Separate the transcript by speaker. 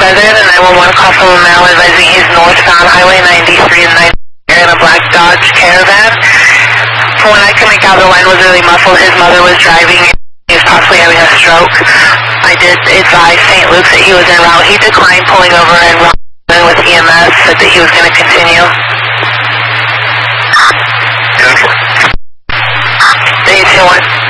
Speaker 1: Southern, and 911 call from a male advising he's northbound Highway 93 and 90 in a black Dodge Caravan. From what I can make out, the line was really muffled. His mother was driving, and he was possibly having a stroke. I did advise St. Luke's that he was en route. He declined pulling over and running with EMS, said that he was going to continue. 321.